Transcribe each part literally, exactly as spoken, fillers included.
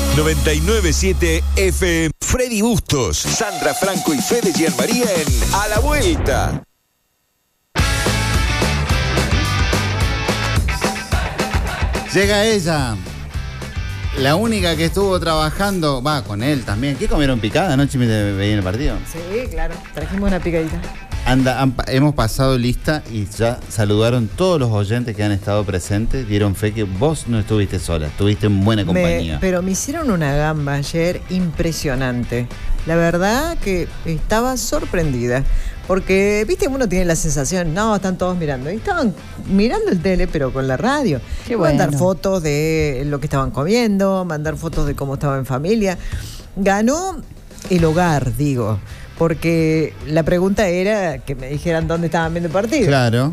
noventa y nueve punto siete F M. Freddy Bustos, Sandra Franco y Fede Gianmaría en A la Vuelta. Llega ella, la única que estuvo trabajando, va con él también. ¿Qué comieron picada anoche mientras veían el partido? Sí, claro, trajimos una picadita. Anda, han, hemos pasado lista y ya saludaron todos los oyentes que han estado presentes. Dieron fe que vos no estuviste sola, estuviste en buena compañía. Me, pero me hicieron una gamba ayer impresionante. La verdad que estaba sorprendida. Porque, viste, uno tiene la sensación, no, están todos mirando. Y estaban mirando el tele, pero con la radio. Qué bueno. Mandar fotos de lo que estaban comiendo, mandar fotos de cómo estaba en familia. Ganó el hogar, digo. Porque la pregunta era que me dijeran dónde estaban viendo el partido. Claro.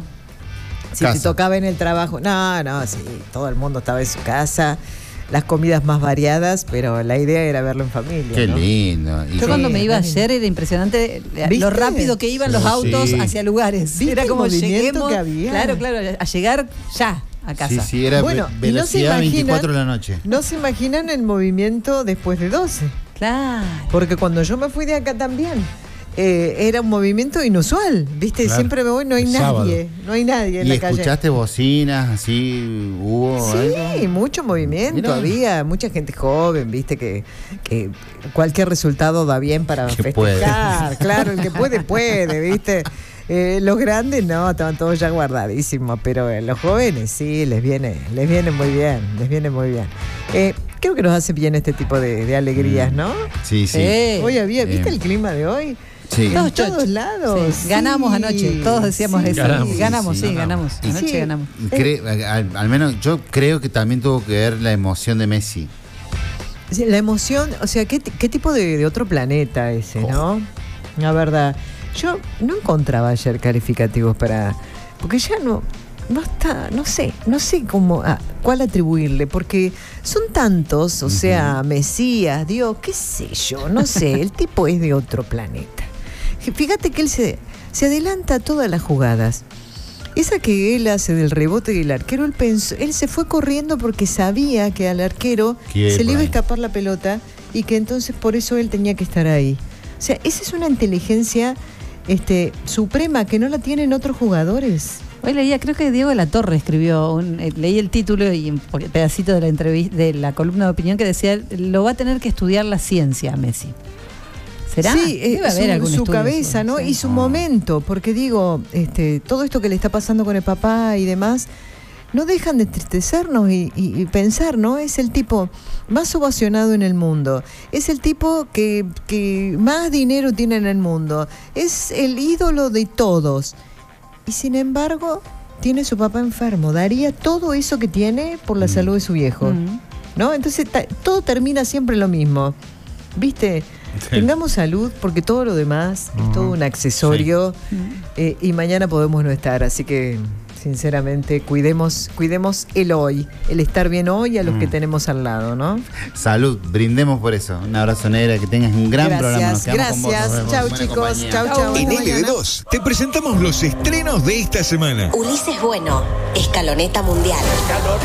Si te tocaba en el trabajo. No, no, sí, todo el mundo estaba en su casa. Las comidas más variadas, pero la idea era verlo en familia. Qué ¿no? lindo. Y Yo sí, cuando me iba ayer era impresionante ¿Viste? lo rápido que iban los Sí. autos hacia lugares. ¿Viste Era el como movimiento lleguemos, que había? claro, claro, a llegar ya a casa. Sí, sí, era Bueno, ve- y no se velocidad imaginan- veinticuatro de la noche. No se imaginan el movimiento después de doce. Claro. Porque cuando yo me fui de acá también, eh, era un movimiento inusual, ¿viste? Claro. Siempre me voy, no hay El nadie, sábado. no hay nadie en ¿Y la calle. escuchaste bocinas así? ¿Hubo Sí, algo? mucho movimiento, Mirá. había mucha gente joven, viste, que, que cualquier resultado da bien para Que festejar. Claro, el que puede, puede, viste. Eh, los grandes no, estaban todos ya guardadísimos, pero eh, los jóvenes sí, les viene, les viene muy bien, les viene muy bien. Eh, creo que nos hace bien este tipo de, de alegrías, ¿no? Sí, sí. Sí. Hoy había, ¿viste Eh. el clima de hoy? Sí. En Todos todos chochos. lados. Sí. Sí. Ganamos anoche, todos decíamos Sí. eso. Ganamos. Ganamos, Sí, sí, sí, ganamos. ganamos. Anoche Sí. ganamos. Y cre- al, al menos yo creo que también tuvo que ver la emoción de Messi. Sí, la emoción, o sea, ¿qué, qué tipo de, de otro planeta ese, no? La verdad, yo no encontraba ayer calificativos para... Porque ya no, no está, no sé, no sé cómo, a cuál atribuirle, porque son tantos, o sea, Mesías, Dios, qué sé yo, no sé, el tipo es de otro planeta. Fíjate que él se, se adelanta a todas las jugadas. Esa que él hace del rebote del arquero, él pensó, él se fue corriendo porque sabía que al arquero Que se le por iba a ahí. escapar la pelota y que entonces por eso él tenía que estar ahí. O sea, esa es una inteligencia este, suprema que no la tienen otros jugadores. Hoy leía, creo que Diego de la Torre escribió, un, eh, leí el título y un po- pedacito de la entrevista, de la columna de opinión que decía, lo va a tener que estudiar la ciencia Messi. ¿Será? Sí, eh, Debe haber su, algún su estudio, cabeza, sí, ¿no? sí. Y su Ah. momento, porque digo, este, todo esto que le está pasando con el papá y demás, no dejan de entristecernos y, y- y pensar, ¿no? Es el tipo más ovacionado en el mundo, es el tipo que, que más dinero tiene en el mundo, es el ídolo de todos. Y sin embargo, tiene su papá enfermo, daría todo eso que tiene por la salud de su viejo, Mm. ¿no? Entonces ta- todo termina siempre lo mismo, ¿viste? Tengamos salud porque todo lo demás es todo un accesorio eh, y mañana podemos no estar, así que sinceramente cuidemos cuidemos el hoy, el estar bien hoy a los Mm. que tenemos al lado, ¿no? Salud, brindemos por eso. Un abrazo, negra, que tengas un gran programa. Nos Gracias, quedamos con vos. gracias. Nos vemos. Chau, Buena chicos. compañía. Chau, chau. En Hasta L B mañana. dos te presentamos los estrenos de esta semana. Ulises Bueno, Escaloneta Mundial.